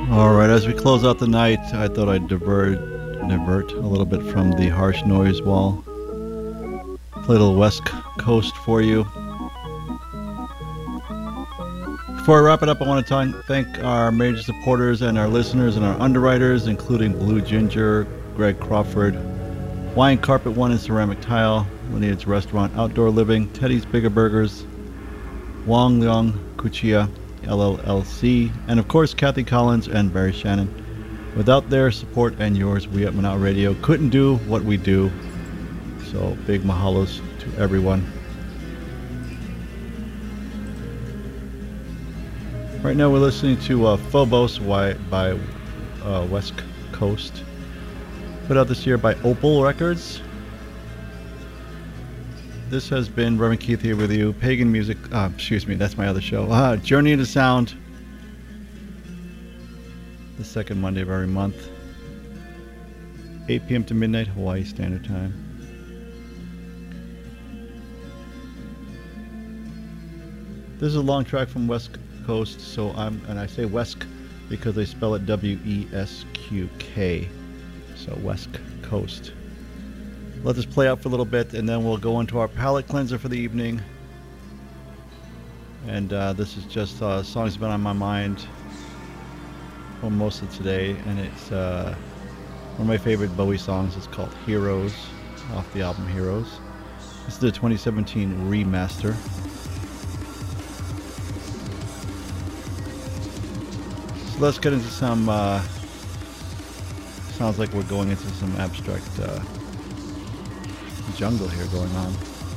All right, as we close out the night, I thought I'd divert a little bit from the harsh noise wall. Play a little West Coast for you. Before I wrap it up, I want to thank our major supporters and our listeners and our underwriters, including Blue Ginger, Greg Crawford, Wine Carpet One and Ceramic Tile, Lineage Restaurant Outdoor Living, Teddy's Bigger Burgers, Wong Leong Kuchia, LLC, and of course Kathy Collins and Barry Shannon. Without their support and yours, we at Manaut Radio couldn't do what we do. So big mahalos to everyone. Right now we're listening to Phobos by West Coast. Put out this year by Opal Records. This has been Reverend Keith here with you. Pagan Music, that's my other show. Journey into Sound. The second Monday of every month. 8 p.m. to midnight, Hawaii Standard Time. This is a long track from West Coast, and I say West because they spell it W-E-S-Q-K. So West Coast. Let this play out for a little bit, and then we'll go into our palate cleanser for the evening. And this is just songs that have been on my mind for most of today, and it's one of my favorite Bowie songs. It's called Heroes, off the album Heroes. This is the 2017 remaster. So let's get into some, sounds like we're going into some abstract jungle here going on.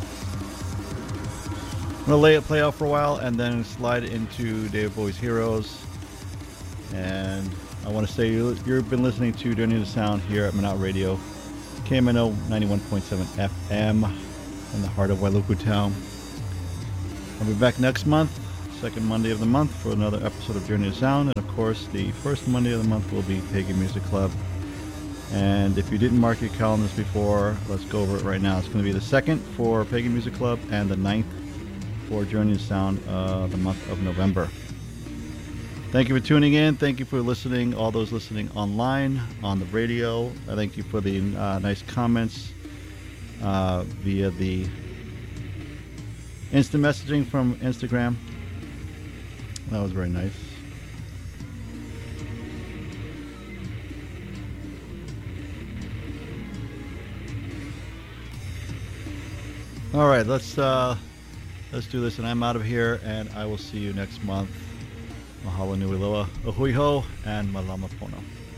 I'm going to let it play out for a while and then slide into David Bowie's Heroes. And I want to say you've been listening to Journey to Sound here at Manaut Radio, KMNO 91.7 FM in the heart of Wailuku Town. I'll be back next month, second Monday of the month, for another episode of Journey to Sound. And of course, the first Monday of the month will be Pagan Music Club. And if you didn't mark your calendars before, let's go over it right now. It's going to be the 2nd for Pagan Music Club and the 9th for Journey to Sound, the month of November. Thank you for tuning in. Thank you for listening, all those listening online, on the radio. I thank you for the nice comments via the instant messaging from Instagram. That was very nice. All right, let's do this, and I'm out of here, and I will see you next month. Mahalo nui loa, ahui ho, and malama pono.